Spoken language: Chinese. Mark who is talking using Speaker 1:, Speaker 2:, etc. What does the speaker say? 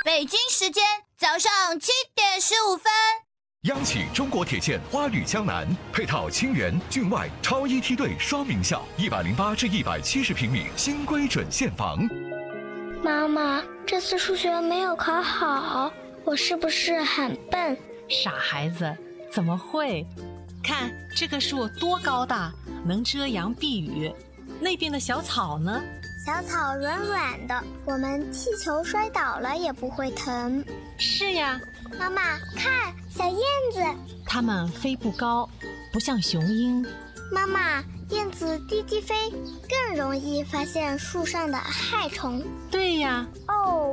Speaker 1: 北京时间早上7:15。
Speaker 2: 央企中国铁线花旅江南，配套清源、郡外超一梯队双名校，108至170平米新规准现房。
Speaker 3: 妈妈，这次数学没有考好，我是不是很笨？
Speaker 4: 傻孩子，怎么会？看这个树多高大，能遮阳避雨。那边的小草呢？
Speaker 3: 小草软软的，我们踢球摔倒了也不会疼。
Speaker 4: 是呀。
Speaker 3: 妈妈，看小燕子，
Speaker 4: 它们飞不高，不像雄鹰。
Speaker 3: 妈妈，燕子低低飞，更容易发现树上的害虫。
Speaker 4: 对呀。
Speaker 3: 哦。